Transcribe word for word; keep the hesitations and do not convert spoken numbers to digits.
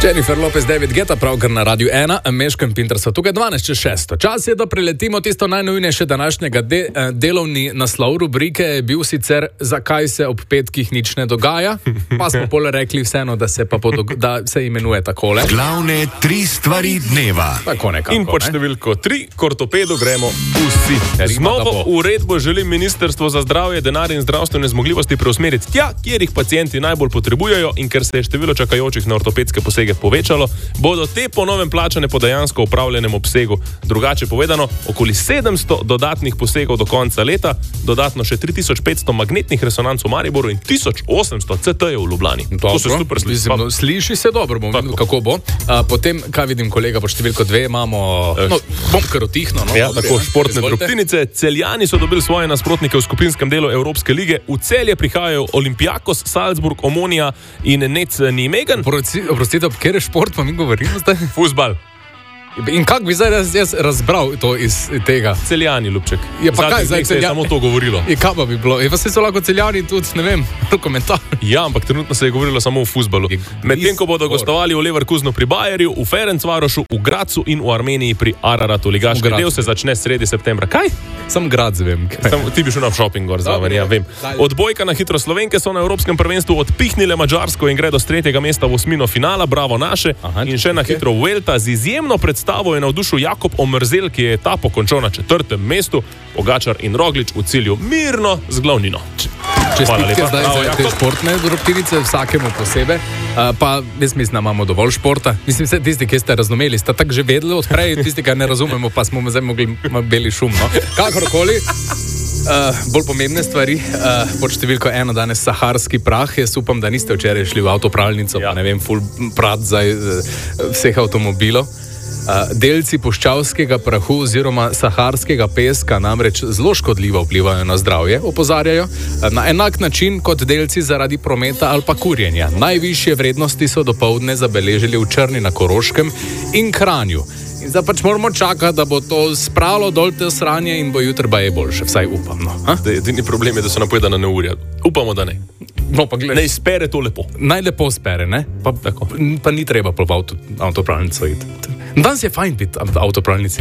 Jennifer Lopez, David Guetta, pravkar na Radiu ena, Meško in Pinter so tukaj dvanajst čez šesto. Čas je, da preletimo tisto najnujnejše današnjega de, delovni naslov rubrike je bil sicer Zakaj se ob petkih nič ne dogaja, pa smo pole rekli vseeno, da se, pa podog, da se imenuje takole. Glavne tri stvari dneva. Tako nekako, in pod številko tri, k ortopedu gremo vsi. Z novo uredbo želi Ministrstvo za zdravje denar in zdravstvene zmogljivosti preusmeriti tja, kjer jih pacienti najbolj potrebujejo, in ker se je število čakajočih na ortopedske posege povečalo, bodo te po novem plačane po dejansko upravljenem obsegu. Drugače povedano, okoli sedemsto dodatnih posegov do konca leta, dodatno še tri tisoč petsto magnetnih resonanc v Mariboru in tisoč osemsto C T-jev v Ljubljani. Dobro, to se super sliši. No, sliši se dobro, bom videl, kako bo. A, potem, kaj vidim, kolega, po številko dve imamo, no, bom kar otihno. No, ja, tako, športne drobtinice. Celjani so dobili svoje nasprotnike v skupinskem delu Evropske lige. V Celje prihajajo Olympiakos, Salzburg, Omonia in Nec Nijmegen. Oprostite, kjer je šport, pa mi govorimo zdaj? Fuzbal. In kako bi zdaj raz, jaz razbral to iz tega? Celjani, Ljubček. Ja, pa kaj zdaj se je samo to govorilo? In kaj pa bi bilo? Je pa se so lahko Celjani tudi, ne vem, komentar. Ja, ampak trenutno se je govorilo samo o fuzbalu. Medtem, ko bodo gostovali v Leverkusenu pri Bayerju, v Ferencvarošu, v Gracu in v Armeniji pri Araratu. Ligaški del se začne sredi septembra. Kaj? Sam Grac vem. Sam, ti bi šel na shopping gor zraven, ja, vem. Odbojka na hitro Slovenke so na Evropskem prvenstvu odpihnile Madžarsko in gredo s tretjega mesta v osmino finala, bravo naše. Aha, in še na hitro Vuelta z izjemno predstavo je navdušil Jakob Omerzel, ki je etapo končal na četrtem mestu, Pogačar in Roglič v cilju mirno z glavnino. Čestitke zdaj za te športne drobtinice, vsakemu posebej. Uh, pa jaz mislim, da imamo dovolj športa. Mislim, se tisti, ki ste razumeli, ste tako že vedeli odprej, tisti, ki ne razumemo, pa smo zdaj mogli beli šum. No? Kakorkoli. Uh, bolj pomembne stvari, uh, pod številko ena danes saharski prah. Jaz upam, da niste včeraj šli v avtopralnico, ja. Pa ne vem, full prat za uh, vseh avtomobilov. Uh, delci puščavskega prahu oziroma saharskega peska namreč zelo škodljivo vplivajo na zdravje, opozarjajo, uh, na enak način kot delci zaradi prometa ali pa kurjenja. Najvišje vrednosti so dopoldne zabeležili v Črni na Koroškem in Kranju. In zdaj pač moramo čakati, da bo to spravilo dol te sranje in bo jutri baje boljše, vsaj upam. No. Edini problem je, da so napovedana neurja. Upamo, da ne. No, pa gled, ne izpere to lepo. Naj lepo spere, ne? Pa, pa ni treba pa v avto, avtopralnico iti. Danes je fajn biti v avtopralnici.